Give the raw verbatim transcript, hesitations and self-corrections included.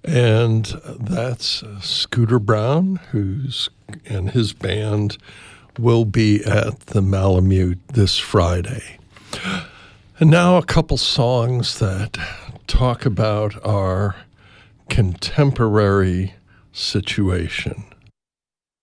And that's Scooter Brown, who's and his band will be at the Malamute this Friday. And now a couple songs that talk about our contemporary situation.